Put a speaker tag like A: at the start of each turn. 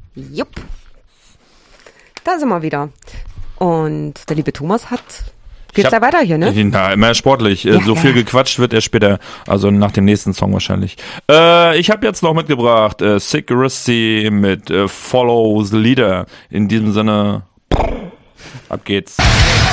A: Jupp. Da sind wir wieder. Und der liebe Thomas geht's da weiter hier, ne?
B: Na, immer sportlich. So viel gequatscht wird er später, also nach dem nächsten Song wahrscheinlich. Ich habe jetzt noch mitgebracht Secrecy mit Follow the Leader. In diesem Sinne, ab geht's.